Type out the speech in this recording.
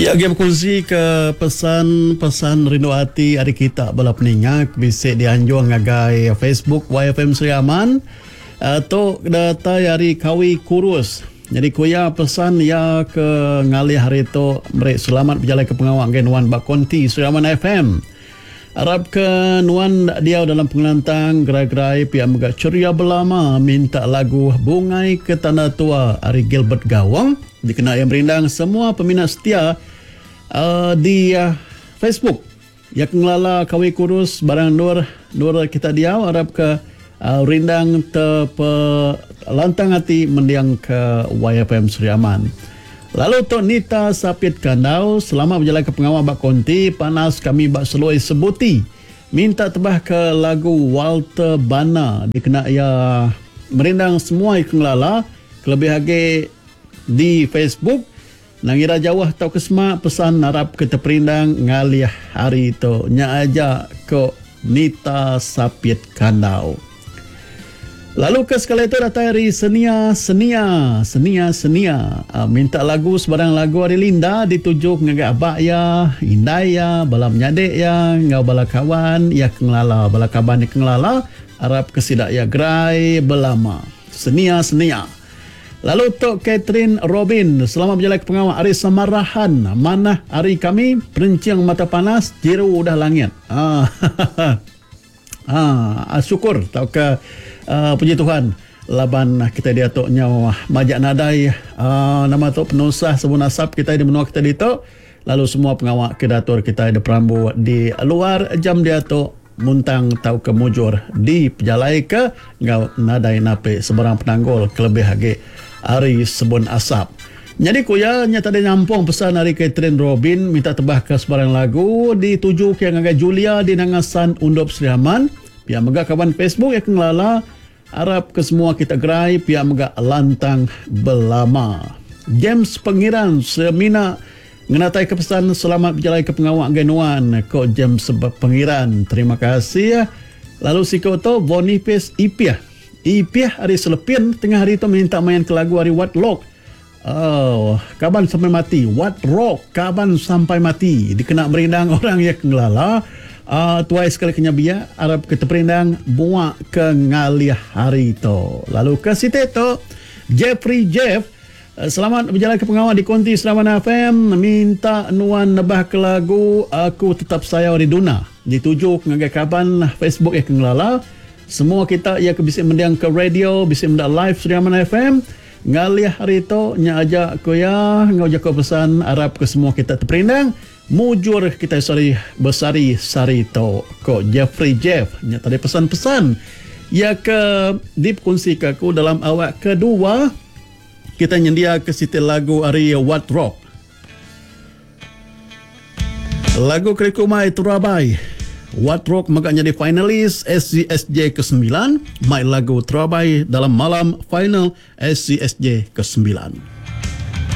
Ya, dia berkongsi ke pesan-pesan rindu hati hari kita bala peningak bisa dianjur ngagai Facebook YFM Seri Aman atau data hari kawi kurus. Jadi kuya pesan ya ke ngalih hari itu mereka selamat berjalan ke pengawak genuan Bakonti Seri Aman FM. Harap ke nuan dia dalam pengelantang gerai-gerai pihak megak ceria belama minta lagu Bungai ke Tanah Tua hari Gilbert Gawang dikenal yang berindang semua peminat setia di Facebook ya kengelala kawi kurus barang nur kita dia harap ke rindang te lantang hati mendiang ke YFM Seri Aman. Lalu Tok Nita Sapit Kandau selama berjalan ke pengawal Bak Konti panas kami bak seloi sebuti minta tebah ke lagu Walter Bana dikena ya merindang semua ikan lala kelebih lagi di Facebook nangira jawah tau kesma pesan harap kita perindang ngaliah hari itu nya aja ke Nita Sapit Kandau. Lalu ke sekali itu datang dari Senia minta lagu sebarang lagu hari Linda ditujuk ngagak abak ya indah ya bala menyadek ya ngau bala kawan ya kengelala bala kaban ya kengelala harap kesidak ya gerai belama Senia. Lalu Tok Catherine Robin selamat berjalan ke pengawal hari Samarahan mana hari kami perenciang mata panas jiru udah langit syukur tau ke puji Tuhan laban kita dia tok nyawa majak nadai nama tok penusah sebun asap kita di menua kita dito lalu semua pengawak kedatur kita di perambu di luar jam dia tok muntang tau ke mujur di pejalai ke ngau nadai nape sebarang penanggul kelebih lagi hari sebun asap. Jadi kuya nya tadi nyampung pesan hari Catherine Robin minta tebah ke sebarang lagu dituju ke ngagai Julia di Nangasan Undop Seri Aman pihak megak kawan Facebook yang kengelala harap ke semua kita gerai pihak megak lantang belama. James Pengiran semina ngenatai ke pesan selamat berjalan ke pengawak genuan ko James Pengiran terima kasih. Lalu si koto Boniface Ipiah hari selepin tengah hari itu minta main ke lagu hari What Rock. Kaban sampai mati What Rock kaban sampai mati dikena merindang orang yang kengelala tuai sekali kenyabia Arab kita perindang buat ke ngaliah hari itu. Lalu ke Siteto Jeff selamat berjalan ke pengawal di Konti Seri Aman FM minta nuan nebah ke lagu Aku Tetap Sayang di Duna dituju ngagai kaban Facebook ya kengelala semua kita ia bisa mendiang ke radio bisa mendak live Seri Aman FM ngaliah hari itu nya ajak ko ya ngajak ko pesan Arab ke semua kita terperindang mujur kita besari sari to ko Jeff nya tadi pesan-pesan ya ke dip kunci ke aku dalam awak kedua kita nyendia ke situ lagu hari What Rock lagu Krikumai Turabai What Rock makanya di finalis SCSJ ke-9 mai lagu Turabai dalam malam final SCSJ ke-9.